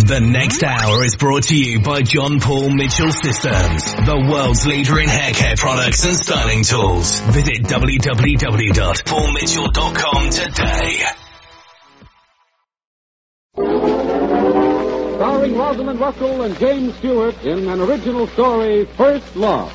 The next hour is brought to you by John Paul Mitchell Systems, the world's leader in hair care products and styling tools. Visit www.paulmitchell.com today. Starring Rosalind Russell and James Stewart in an original story, First Love.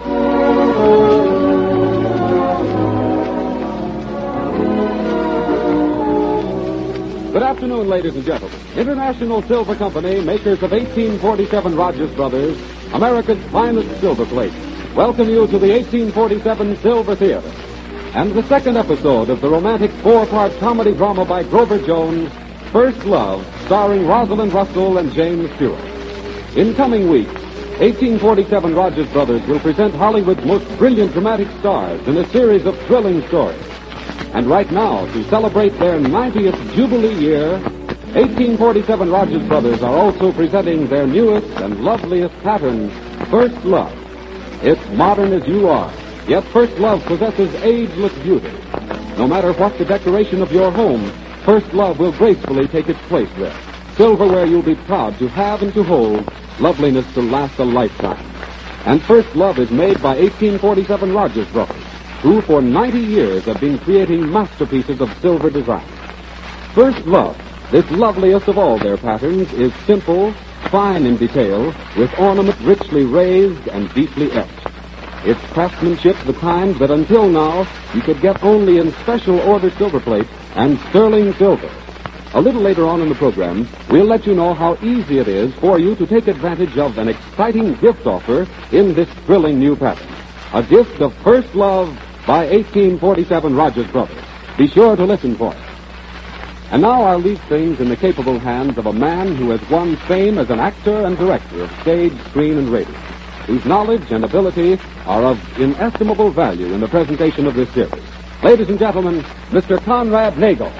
Good afternoon, ladies and gentlemen. International Silver Company, makers of 1847 Rogers Brothers, America's finest silver plate, welcome you to the 1847 Silver Theater and the second episode of the romantic four-part comedy drama by Grover Jones, First Love, starring Rosalind Russell and James Stewart. In coming weeks, 1847 Rogers Brothers will present Hollywood's most brilliant dramatic stars in a series of thrilling stories. And right now, to celebrate their 90th Jubilee year, 1847 Rogers Brothers are also presenting their newest and loveliest pattern, First Love. It's modern as you are, yet First Love possesses ageless beauty. No matter what the decoration of your home, First Love will gracefully take its place there. Silverware you'll be proud to have and to hold, loveliness to last a lifetime. And First Love is made by 1847 Rogers Brothers, who for 90 years have been creating masterpieces of silver design. First Love, this loveliest of all their patterns, is simple, fine in detail, with ornament richly raised and deeply etched. Its craftsmanship the kind that until now you could get only in special order silver plate and sterling silver. A little later on in the program, we'll let you know how easy it is for you to take advantage of an exciting gift offer in this thrilling new pattern. A gift of First Love by 1847 Rogers Brothers. Be sure to listen for it. And now I'll leave things in the capable hands of a man who has won fame as an actor and director of stage, screen, and radio, whose knowledge and ability are of inestimable value in the presentation of this series. Ladies and gentlemen, Mr. Conrad Nagel.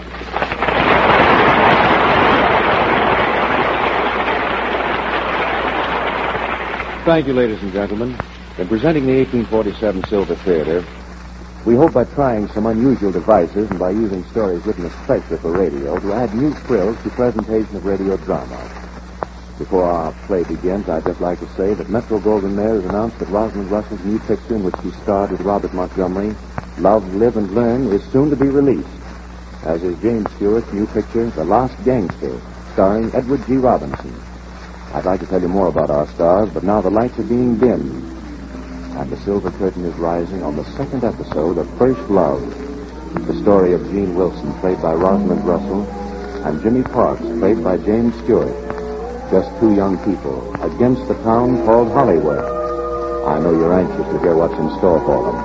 Thank you, ladies and gentlemen. In presenting the 1847 Silver Theater, we hope by trying some unusual devices and by using stories written especially for radio to add new thrills to presentation of radio drama. Before our play begins, I'd just like to say that Metro-Goldwyn-Mayer has announced that Rosalind Russell's new picture in which she starred with Robert Montgomery, Love, Live, and Learn, is soon to be released, as is James Stewart's new picture, The Last Gangster, starring Edward G. Robinson. I'd like to tell you more about our stars, but now the lights are being dimmed, and the silver curtain is rising on the second episode of First Love, the story of Gene Wilson, played by Rosalind Russell, and Jimmy Parks, played by James Stewart. Just two young people against the town called Hollywood. I know you're anxious to hear what's in store for them.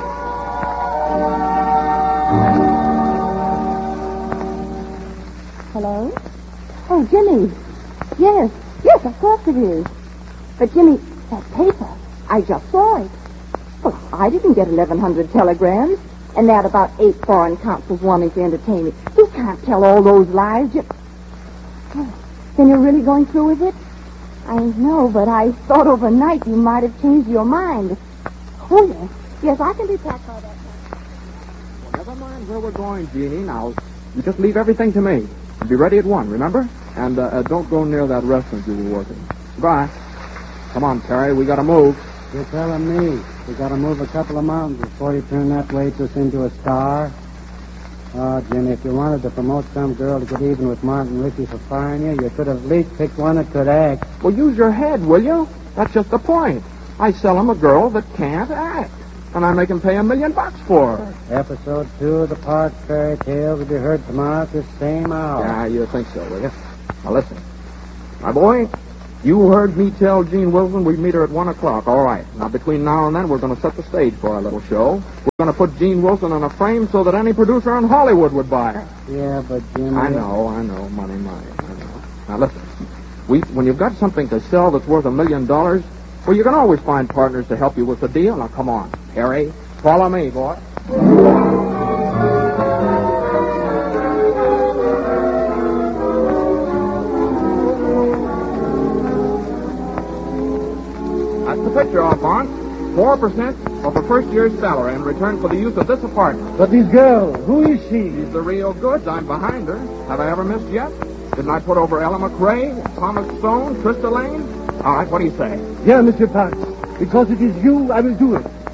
Hello? Oh, Jimmy. Yes, of course it is. But, Jimmy, that paper, I just saw it. Well, I didn't get 1,100 telegrams, and there are about 8 foreign consuls wanting to entertain me. You can't tell all those lies. Oh, then you're really going through with it? I know, but I thought overnight you might have changed your mind. Oh, yes. Yes, I can be packed by that time. Well, never mind where we're going, Jeannie. Now, you just leave everything to me. Be ready at 1, remember? And don't go near that restaurant you were working. Goodbye. Come on, Terry, we gotta move. You're telling me we gotta move a couple of mountains before you turn that waitress into a star? Oh, Jimmy, if you wanted to promote some girl to get even with Martin Ritchie for firing you, you could have at least picked one that could act. Well, use your head, will you? That's just the point. I sell him a girl that can't act, and I make him pay $1 million for her. Episode 2 of the Park Fairy Tale will be heard tomorrow at the same hour. Yeah, you think so, will you? Now, listen. My boy, you heard me tell Gene Wilson we'd meet her at 1 o'clock. All right. Now, between now and then, we're going to set the stage for our little show. We're going to put Gene Wilson on a frame so that any producer in Hollywood would buy her. Yeah, but Jimmy... I know. Money. I know. Now, listen. When you've got something to sell that's worth $1 million, well, you can always find partners to help you with the deal. Now, come on, Harry. Follow me, boy. That's the picture, Alphonse. 4% of the first year's salary in return for the use of this apartment. But this girl, who is she? She's the real goods. I'm behind her. Have I ever missed yet? Didn't I put over Ella McRae, Thomas Stone, Trista Lane? All right, what do you say? Yeah, Monsieur Parks. Because it is you, I will do it.